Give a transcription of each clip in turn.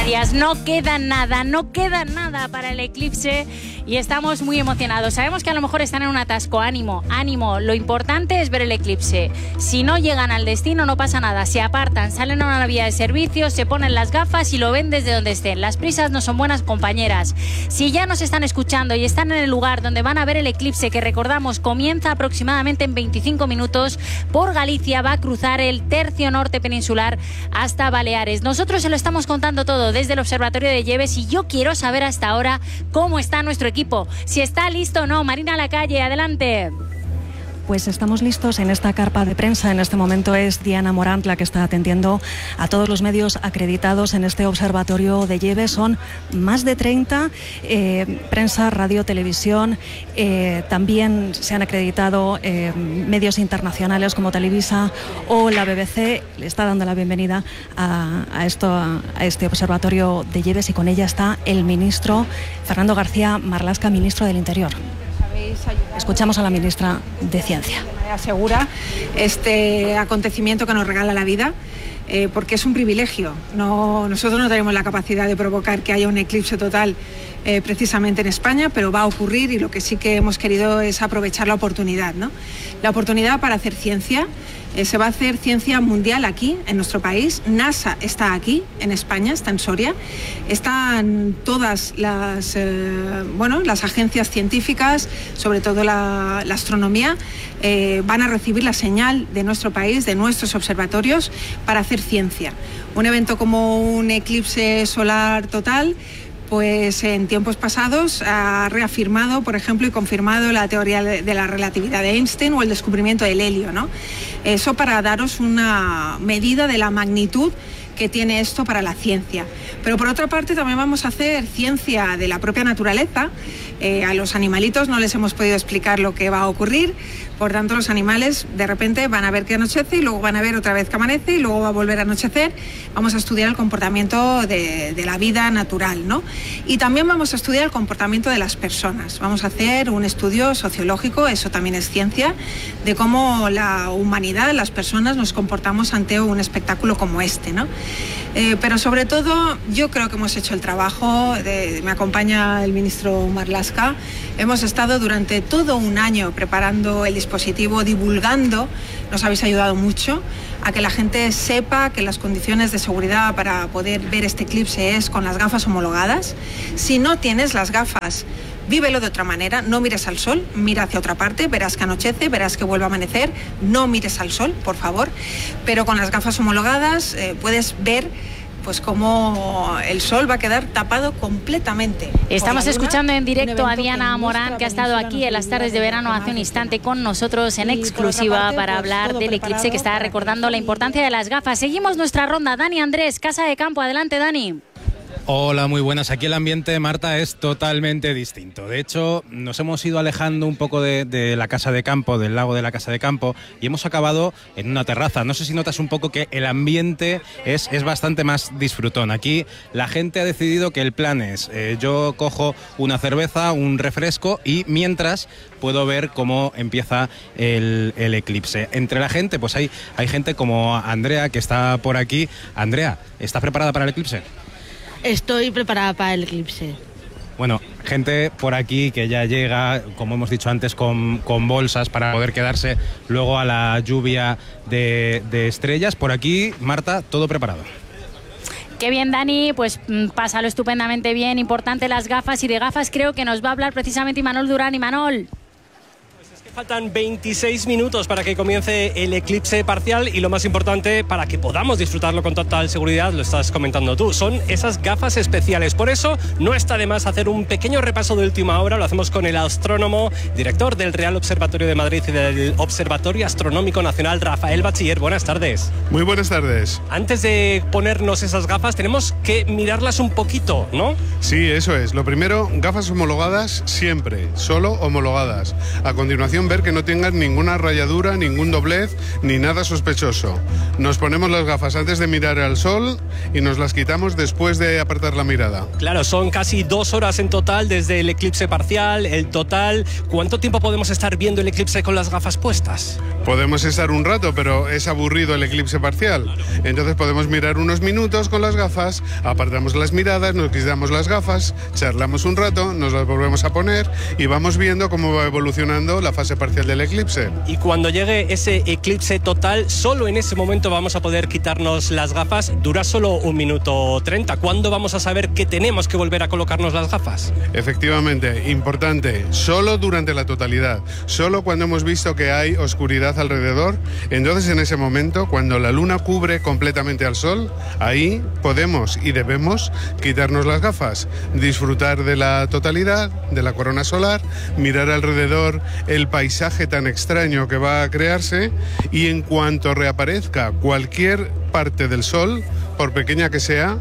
No queda nada para el eclipse y estamos muy emocionados. Sabemos que a lo mejor están en un atasco. Ánimo, lo importante es ver el eclipse. Si no llegan al destino no pasa nada, se apartan, salen a una vía de servicio, se ponen las gafas y lo ven desde donde estén. Las prisas no son buenas compañeras. Si ya nos están escuchando y están en el lugar donde van a ver el eclipse, que recordamos comienza aproximadamente en 25 minutos, por Galicia va a cruzar el tercio norte peninsular hasta Baleares. Nosotros se lo estamos contando todo desde el Observatorio de Lleves y yo quiero saber hasta ahora cómo está nuestro equipo, si está listo o no. Marina Lacalle, adelante. Pues estamos listos en esta carpa de prensa. En este momento es Diana Morant la que está atendiendo a todos los medios acreditados en este Observatorio de Lleves. Son más de 30, prensa, radio, televisión. También se han acreditado medios internacionales como Televisa o la BBC. Le está dando la bienvenida a este Observatorio de Lleves y con ella está el ministro Fernando García Marlaska, ministro del Interior. Escuchamos a la ministra de Ciencia. De manera segura este acontecimiento que nos regala la vida, porque es un privilegio. Nosotros no tenemos la capacidad de provocar que haya un eclipse total precisamente en España, pero va a ocurrir y lo que sí que hemos querido es aprovechar la oportunidad, ¿no? La oportunidad para hacer ciencia. Se va a hacer ciencia mundial aquí, en nuestro país. NASA está aquí, en España, está en Soria. Están todas las agencias científicas, sobre todo la astronomía, van a recibir la señal de nuestro país, de nuestros observatorios, para hacer ciencia. Un evento como un eclipse solar total, pues en tiempos pasados ha reafirmado, por ejemplo, y confirmado la teoría de la relatividad de Einstein o el descubrimiento del helio, ¿no? Eso para daros una medida de la magnitud que tiene esto para la ciencia. Pero por otra parte también vamos a hacer ciencia de la propia naturaleza. A los animalitos no les hemos podido explicar lo que va a ocurrir, por tanto los animales de repente van a ver que anochece y luego van a ver otra vez que amanece y luego va a volver a anochecer. Vamos a estudiar el comportamiento de la vida natural, ¿no? Y también vamos a estudiar el comportamiento de las personas. Vamos a hacer un estudio sociológico, eso también es ciencia, de cómo la humanidad, las personas nos comportamos ante un espectáculo como este, ¿no? Pero sobre todo yo creo que hemos hecho el trabajo, me acompaña el ministro Marlaska. Hemos estado durante todo un año preparando el dispositivo, divulgando, nos habéis ayudado mucho a que la gente sepa que las condiciones de seguridad para poder ver este eclipse es con las gafas homologadas. Si no tienes las gafas, vívelo de otra manera, no mires al sol, mira hacia otra parte, verás que anochece, verás que vuelve a amanecer, no mires al sol, por favor, pero con las gafas homologadas puedes ver pues cómo el sol va a quedar tapado completamente. Estamos escuchando en directo a Diana Morant, que ha estado aquí en las tardes de verano hace un instante con nosotros en exclusiva para hablar del eclipse, que está recordando la importancia de las gafas. Seguimos nuestra ronda. Dani Andrés, Casa de Campo, adelante Dani. Hola, muy buenas. Aquí el ambiente, Marta, es totalmente distinto. De hecho, nos hemos ido alejando un poco de la Casa de Campo, del lago de la Casa de Campo, y hemos acabado en una terraza. No sé si notas un poco que el ambiente es bastante más disfrutón. Aquí la gente ha decidido que el plan es, yo cojo una cerveza, un refresco, y mientras puedo ver cómo empieza el eclipse. Entre la gente, pues hay gente como Andrea, que está por aquí. Andrea, ¿estás preparada para el eclipse? Estoy preparada para el eclipse. Bueno, gente por aquí que ya llega, como hemos dicho antes, con bolsas para poder quedarse luego a la lluvia de estrellas. Por aquí, Marta, todo preparado. Qué bien, Dani, pues pásalo estupendamente bien. Importante las gafas, y de gafas creo que nos va a hablar precisamente Imanol Durán. Imanol. Faltan 26 minutos para que comience el eclipse parcial y lo más importante, para que podamos disfrutarlo con total seguridad, lo estás comentando tú, son esas gafas especiales. Por eso no está de más hacer un pequeño repaso de última hora. Lo hacemos con el astrónomo, director del Real Observatorio de Madrid y del Observatorio Astronómico Nacional, Rafael Bachiller. Buenas tardes. Muy buenas tardes. Antes de ponernos esas gafas tenemos que mirarlas un poquito, ¿no? Sí, eso es. Lo primero, gafas homologadas siempre, solo homologadas. A continuación preocupación ver que no tengan ninguna rayadura, ningún doblez, ni nada sospechoso. Nos ponemos las gafas antes de mirar al sol y nos las quitamos después de apartar la mirada. Claro, son casi 2 horas en total desde el eclipse parcial, el total. ¿Cuánto tiempo podemos estar viendo el eclipse con las gafas puestas? Podemos estar un rato, pero es aburrido el eclipse parcial. Entonces podemos mirar unos minutos con las gafas, apartamos las miradas, nos quitamos las gafas, charlamos un rato, nos las volvemos a poner y vamos viendo cómo va evolucionando la fase parcial del eclipse. Y cuando llegue ese eclipse total, solo en ese momento vamos a poder quitarnos las gafas. Dura solo 1 minuto 30. ¿Cuándo vamos a saber que tenemos que volver a colocarnos las gafas? Efectivamente, importante, solo durante la totalidad, solo cuando hemos visto que hay oscuridad alrededor. Entonces, en ese momento, cuando la luna cubre completamente al sol, ahí podemos y debemos quitarnos las gafas, disfrutar de la totalidad, de la corona solar, mirar alrededor el paisaje tan extraño que va a crearse, y en cuanto reaparezca cualquier parte del sol, por pequeña que sea,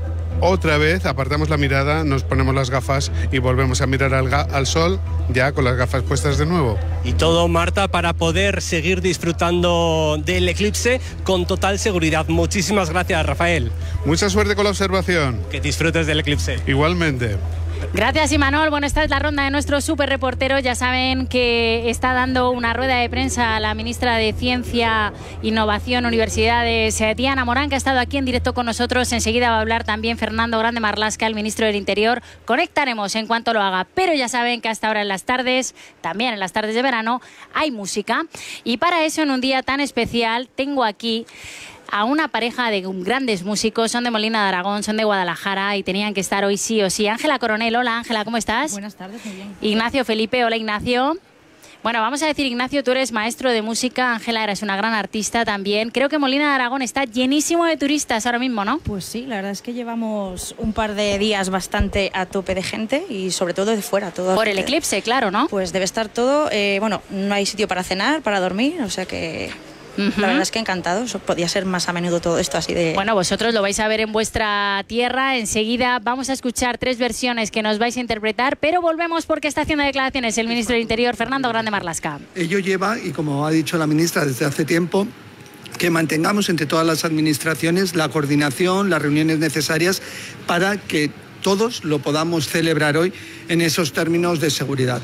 otra vez apartamos la mirada, nos ponemos las gafas y volvemos a mirar al sol ya con las gafas puestas de nuevo. Y todo, Marta, para poder seguir disfrutando del eclipse con total seguridad. Muchísimas gracias, Rafael. Mucha suerte con la observación. Que disfrutes del eclipse. Igualmente. Gracias, Imanol. Bueno, esta es la ronda de nuestro súper reportero. Ya saben que está dando una rueda de prensa a la ministra de Ciencia, Innovación, Universidades, Diana Morán, que ha estado aquí en directo con nosotros. Enseguida va a hablar también Fernando Grande Marlaska, el ministro del Interior. Conectaremos en cuanto lo haga. Pero ya saben que hasta ahora en las tardes, también en las tardes de verano, hay música. Y para eso, en un día tan especial, tengo aquí a una pareja de grandes músicos. Son de Molina de Aragón, son de Guadalajara y tenían que estar hoy sí o sí. Ángela Coronel, hola Ángela, ¿cómo estás? Buenas tardes, muy bien. Ignacio Felipe, hola Ignacio. Bueno, vamos a decir, Ignacio, tú eres maestro de música, Ángela, eres una gran artista también. Creo que Molina de Aragón está llenísimo de turistas ahora mismo, ¿no? Pues sí, la verdad es que llevamos un par de días bastante a tope de gente y sobre todo de fuera. Todo por el eclipse, claro, ¿no? Pues debe estar todo, bueno, no hay sitio para cenar, para dormir, o sea que... La verdad es que encantado, podía ser más a menudo todo esto así de... Bueno, vosotros lo vais a ver en vuestra tierra. Enseguida vamos a escuchar 3 versiones que nos vais a interpretar, pero volvemos porque está haciendo declaraciones el ministro del Interior, Fernando Grande Marlaska. Ello lleva, y como ha dicho la ministra desde hace tiempo, que mantengamos entre todas las administraciones la coordinación, las reuniones necesarias para que todos lo podamos celebrar hoy en esos términos de seguridad.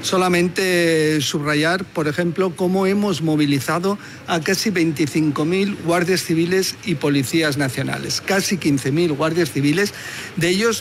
Solamente subrayar, por ejemplo, cómo hemos movilizado a casi 25.000 guardias civiles y policías nacionales, casi 15.000 guardias civiles, de ellos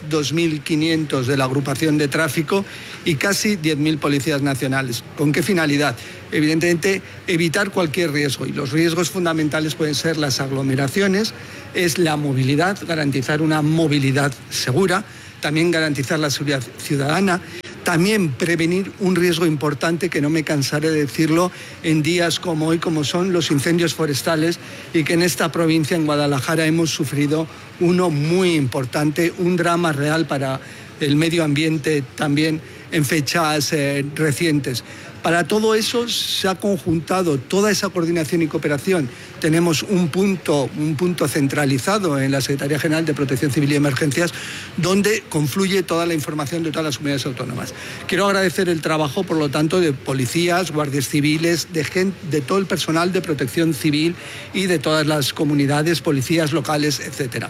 2.500 de la agrupación de tráfico y casi 10.000 policías nacionales. ¿Con qué finalidad? Evidentemente, evitar cualquier riesgo, y los riesgos fundamentales pueden ser las aglomeraciones, es la movilidad, garantizar una movilidad segura, también garantizar la seguridad ciudadana, también prevenir un riesgo importante que no me cansaré de decirlo en días como hoy, como son los incendios forestales, y que en esta provincia, en Guadalajara, hemos sufrido uno muy importante, un drama real para el medio ambiente también en fechas recientes. Para todo eso se ha conjuntado toda esa coordinación y cooperación. Tenemos un punto centralizado en la Secretaría General de Protección Civil y Emergencias, donde confluye toda la información de todas las comunidades autónomas. Quiero agradecer el trabajo, por lo tanto, de policías, guardias civiles, de todo el personal de protección civil y de todas las comunidades, policías locales, etcétera.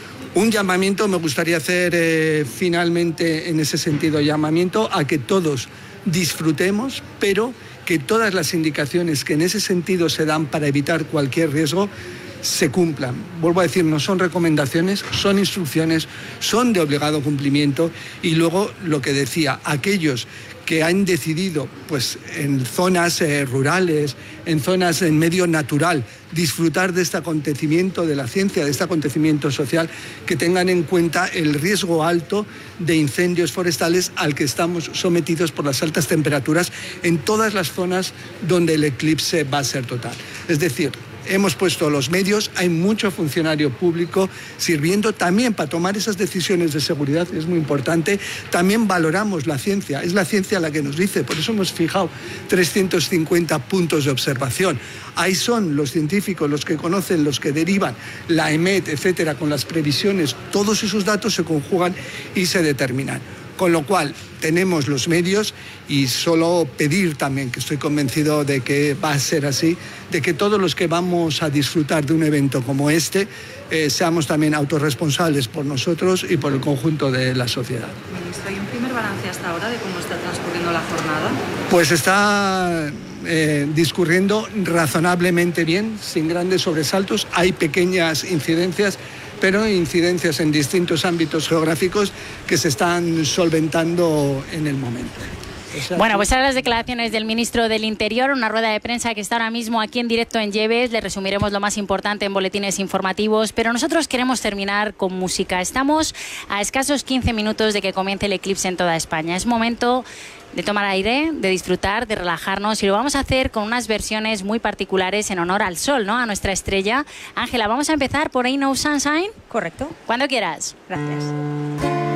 Un llamamiento me gustaría hacer finalmente en ese sentido, llamamiento a que todos disfrutemos, pero que todas las indicaciones que en ese sentido se dan para evitar cualquier riesgo se cumplan. Vuelvo a decir, no son recomendaciones, son instrucciones, son de obligado cumplimiento. Y luego, lo que decía, aquellos que han decidido, pues en zonas rurales, en zonas en medio natural, disfrutar de este acontecimiento de la ciencia, de este acontecimiento social, que tengan en cuenta el riesgo alto de incendios forestales al que estamos sometidos por las altas temperaturas en todas las zonas donde el eclipse va a ser total. Es decir, hemos puesto los medios, hay mucho funcionario público sirviendo también para tomar esas decisiones de seguridad, es muy importante. También valoramos la ciencia, es la ciencia la que nos dice, por eso hemos fijado 350 puntos de observación. Ahí son los científicos, los que conocen, los que derivan, la EMET, etcétera, con las previsiones, todos esos datos se conjugan y se determinan. Con lo cual, tenemos los medios y solo pedir también, que estoy convencido de que va a ser así, de que todos los que vamos a disfrutar de un evento como este, seamos también autorresponsables por nosotros y por el conjunto de la sociedad. Ministro, ¿y un primer balance hasta ahora de cómo está transcurriendo la jornada? Pues está discurriendo razonablemente bien, sin grandes sobresaltos. Hay pequeñas incidencias, pero incidencias en distintos ámbitos geográficos que se están solventando en el momento. Bueno, pues ahora las declaraciones del ministro del Interior, una rueda de prensa que está ahora mismo aquí en directo en Lleves. Le resumiremos lo más importante en boletines informativos, pero nosotros queremos terminar con música. Estamos a escasos 15 minutos de que comience el eclipse en toda España. Es momento de tomar aire, de disfrutar, de relajarnos, y lo vamos a hacer con unas versiones muy particulares en honor al sol, ¿no? A nuestra estrella. Ángela, vamos a empezar por Ain't No Sunshine. Correcto. Cuando quieras. Gracias.